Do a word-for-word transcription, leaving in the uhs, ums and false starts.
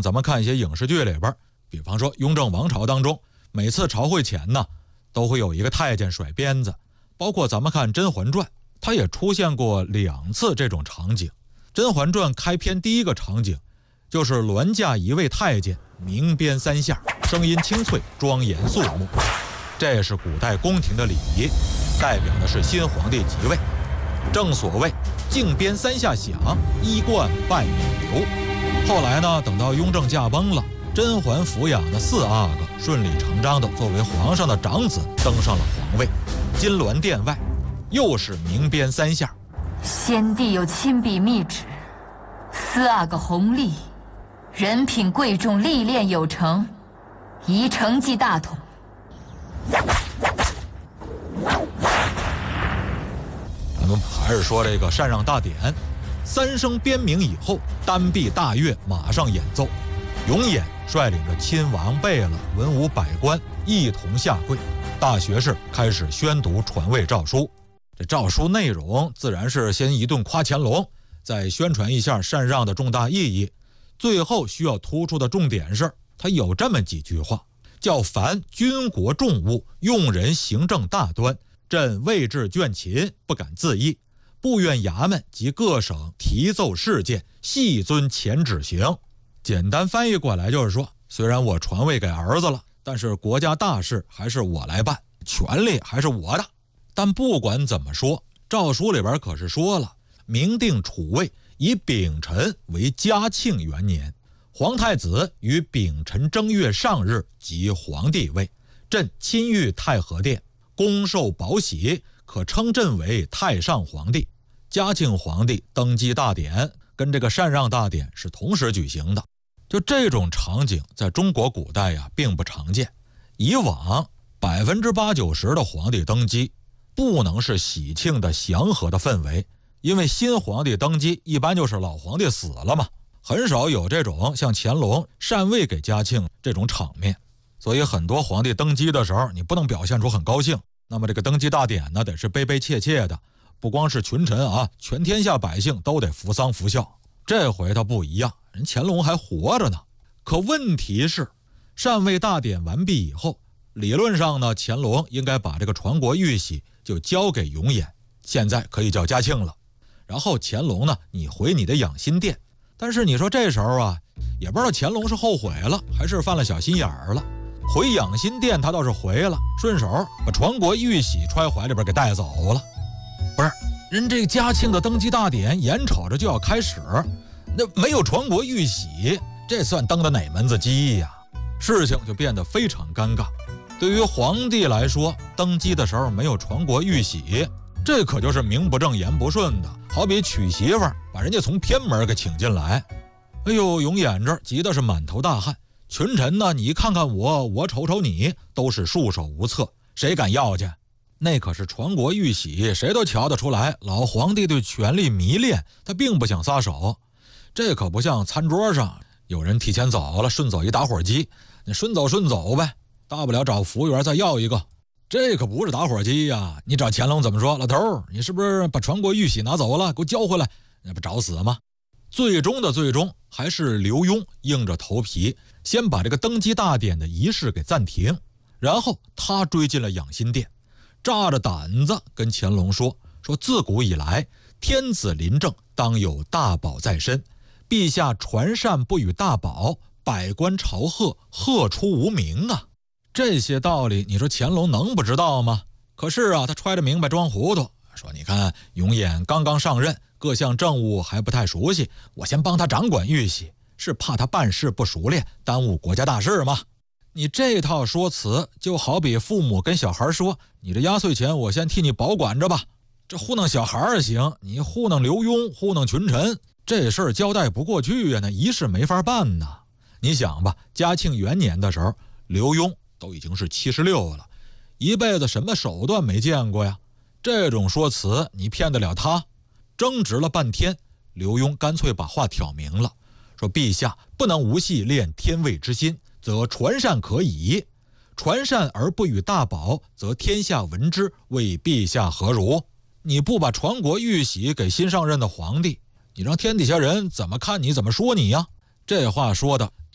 咱们看一些影视剧里边，比方说雍正王朝当中，每次朝会前呢都会有一个太监甩鞭子，包括咱们看《甄嬛传》，它也出现过两次这种场景。《甄嬛传》开篇第一个场景就是銮驾一位太监鸣鞭三下，声音清脆，庄严肃穆。这是古代宫廷的礼仪，代表的是新皇帝即位。正所谓敬鞭三下响，衣冠拜冕旒。后来呢，等到雍正驾崩了，甄嬛抚养的四阿哥顺理成章的作为皇上的长子登上了皇位。金銮殿外又是鸣鞭三下。 先帝有亲笔密旨，四阿哥弘历人品贵重，历练有成，宜承继大统。 咱们还是说这个禅让大典，三声鞭鸣以后，单臂大乐马上演奏，永琰率领着亲王贝勒、文武百官一同下跪，大学士开始宣读传位诏书。这诏书内容自然是先一顿夸乾隆，再宣传一下禅让的重大意义，最后需要突出的重点是，他有这么几句话，叫凡军国重务，用人行政大端，朕位置眷勤，不敢自议，部院衙门及各省提奏事件，细遵前旨行。简单翻译过来就是说，虽然我传位给儿子了，但是国家大事还是我来办，权力还是我的。但不管怎么说，诏书里边可是说了，明定储位以丙辰为嘉庆元年，皇太子于丙辰正月上日即皇帝位，朕亲御太和殿，恭受宝玺，可称朕为太上皇帝。嘉庆皇帝登基大典跟这个禅让大典是同时举行的。就这种场景在中国古代呀并不常见。以往百分之八九十的皇帝登基不能是喜庆的祥和的氛围，因为新皇帝登基一般就是老皇帝死了嘛，很少有这种像乾隆禅位给嘉庆这种场面。所以很多皇帝登基的时候，你不能表现出很高兴，那么这个登基大典呢得是悲悲切切的，不光是群臣啊，全天下百姓都得扶丧扶孝。这回他不一样，人乾隆还活着呢。可问题是，禅位大典完毕以后，理论上呢，乾隆应该把这个传国玉玺就交给永琰，现在可以叫嘉庆了。然后乾隆呢，你回你的养心殿。但是你说这时候啊，也不知道乾隆是后悔了还是犯了小心眼儿了。回养心殿他倒是回了，顺手把传国玉玺揣怀里边给带走了。不是，人这个嘉庆的登基大典眼瞅着就要开始，那没有传国玉玺，这算登的哪门子基呀？事情就变得非常尴尬。对于皇帝来说，登基的时候没有传国玉玺，这可就是名不正言不顺的，好比娶媳妇儿把人家从偏门给请进来。哎呦，永琰这急的是满头大汗，群臣呢，你看看我，我瞅瞅你，都是束手无策，谁敢要去？那可是传国玉玺，谁都瞧得出来，老皇帝对权力迷恋，他并不想撒手。这可不像餐桌上有人提前走了，顺走一打火机，你顺走顺走呗，大不了找服务员再要一个。这可不是打火机呀！你找乾隆怎么说？老头儿，你是不是把传国玉玺拿走了？给我交回来，那不找死吗？最终的最终，还是刘墉硬着头皮，先把这个登基大典的仪式给暂停，然后他追进了养心殿，炸着胆子跟乾隆说：说自古以来，天子临政当有大宝在身，陛下传禅不与大宝，百官朝贺，贺出无名啊！这些道理，你说乾隆能不知道吗？可是啊，他揣着明白装糊涂，说你看永琰刚刚上任，各项政务还不太熟悉，我先帮他掌管玉玺，是怕他办事不熟练，耽误国家大事吗？你这套说辞就好比父母跟小孩说，你这压岁钱我先替你保管着吧。这糊弄小孩行，你糊弄刘墉，糊弄群臣，这事儿交代不过去呀，那仪式没法办呐。你想吧，嘉庆元年的时候，刘墉都已经是七十六了，一辈子什么手段没见过呀？这种说辞你骗得了他？争执了半天，刘墉干脆把话挑明了，说陛下不能无系恋天位之心，则传禅可以；传禅而不与大宝，则天下闻之，为陛下何如？你不把传国玉玺给新上任的皇帝，你让天底下人怎么看你，怎么说你呀？这话说的